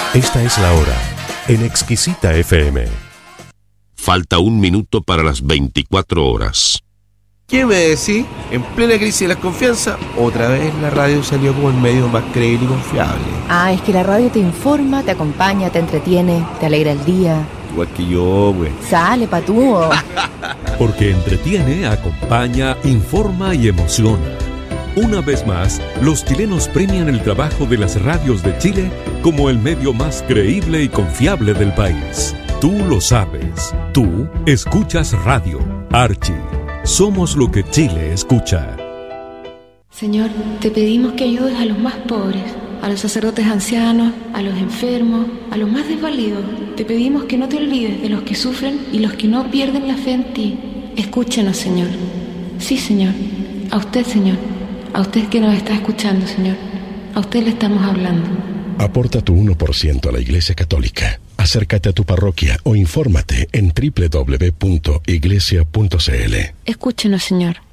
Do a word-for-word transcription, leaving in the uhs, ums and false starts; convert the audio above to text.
Esta es la hora en Exquisita F M. Falta un minuto para las veinticuatro horas. ¿Qué me decís? En plena crisis de la confianza, otra vez la radio salió como el medio más creíble y confiable. Ah, es que la radio te informa, te acompaña, te entretiene, te alegra el día. Igual que yo, güey. Sale, patúo. Porque entretiene, acompaña, informa y emociona. Una vez más, los chilenos premian el trabajo de las radios de Chile como el medio más creíble y confiable del país. Tú lo sabes. Tú escuchas radio. Archie. Somos lo que Chile escucha. Señor, te pedimos que ayudes a los más pobres, a los sacerdotes ancianos, a los enfermos, a los más desvalidos. Te pedimos que no te olvides de los que sufren y los que no pierden la fe en ti. Escúchenos, Señor. Sí, Señor. A usted, Señor. A usted que nos está escuchando, Señor. A usted le estamos hablando. Aporta tu uno por ciento a la Iglesia Católica. Acércate a tu parroquia o infórmate en doble u doble u doble u punto iglesia punto c l. Escúchenos, Señor.